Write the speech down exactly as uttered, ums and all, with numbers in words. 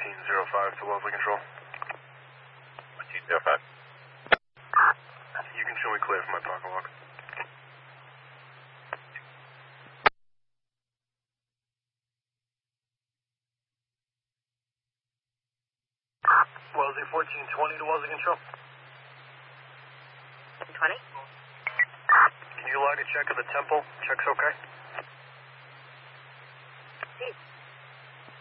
fourteen oh five to Wellesley Control. fourteen oh five. You can show me clear for my pocket walk. Wellesley fourteen twenty to Wellesley Control. twenty? Can you log a check of the temple? Check's okay? Sí.